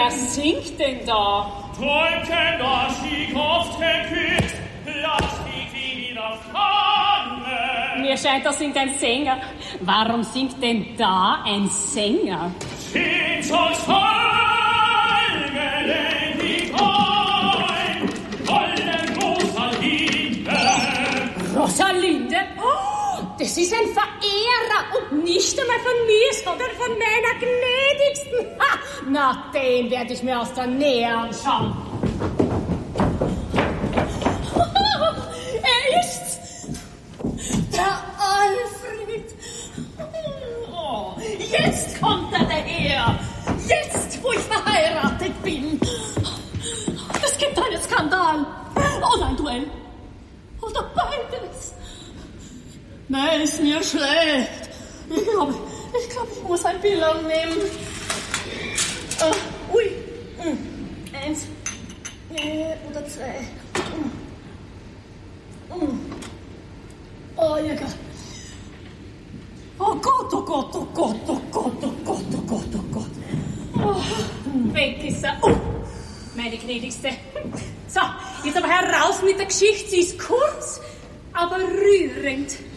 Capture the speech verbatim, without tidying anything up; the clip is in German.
Wer singt denn da? Täubchen, das die Kopfchen küsst, lass die wieder fangen. Mir scheint, da singt ein Sänger. Warum singt denn da ein Sänger? Sind sonst Folgen, die Freund, wollen Rosalinde. Rosalinde? Oh, das ist ein Verehrer und nicht einmal von mir, sondern von meiner Gnädigsten. Ha, na, den werde ich mir aus der Nähe anschauen. Er ist's, der Alfred. Oh, jetzt kommt er daher. Jetzt, wo ich verheiratet bin. Es gibt einen Skandal. Oder ein Duell. Oder beides. Nein, ist mir schlecht. Ich glaube, ich, glaub, ich muss ein Pillen nehmen. Uh, ui. Mm. Eins. Äh, oder zwei. Mm. Mm. Oh, ja, Gott. Oh Gott, oh Gott, oh Gott, oh Gott, oh Gott, oh Gott, oh Gott. Oh, weg ist er. Oh, meine Gnädigste. So, jetzt aber heraus mit der Geschichte. Sie ist kurz, aber rührend.